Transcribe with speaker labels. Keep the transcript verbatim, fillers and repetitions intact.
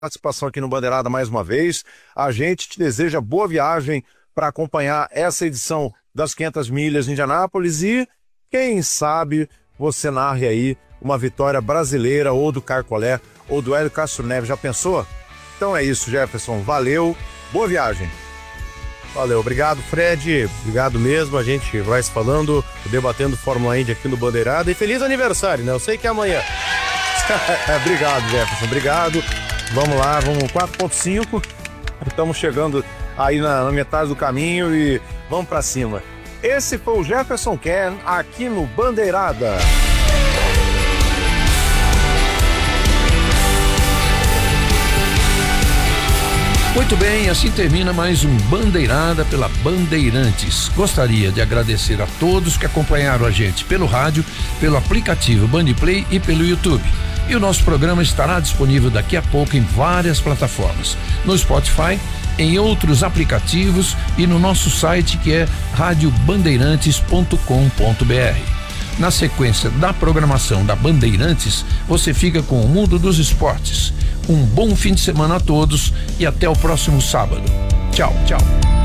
Speaker 1: participação aqui no Bandeirada mais uma vez. A gente te deseja boa viagem para acompanhar essa edição das quinhentas milhas de Indianápolis e, quem sabe, você narre aí uma vitória brasileira ou do Carcolé ou do Hélio Castro Neves. Já pensou? Então é isso, Jefferson. Valeu, boa viagem.
Speaker 2: Valeu, obrigado, Fred. Obrigado mesmo. A gente vai se falando, debatendo Fórmula Indy aqui no Bandeirada. E feliz aniversário, né? Eu sei que é amanhã.
Speaker 1: Obrigado, Jefferson. Obrigado. Vamos lá, vamos quatro ponto cinco. Estamos chegando aí na, na metade do caminho e vamos pra cima. Esse foi o Jefferson Kern aqui no Bandeirada.
Speaker 3: Muito bem, assim termina mais um Bandeirada pela Bandeirantes. Gostaria de agradecer a todos que acompanharam a gente pelo rádio, pelo aplicativo Bandplay e pelo YouTube. E o nosso programa estará disponível daqui a pouco em várias plataformas, no Spotify, em outros aplicativos e no nosso site, que é rádio bandeirantes ponto com ponto br. Na sequência da programação da Bandeirantes, você fica com o Mundo dos Esportes. Um bom fim de semana a todos e até o próximo sábado. Tchau, tchau.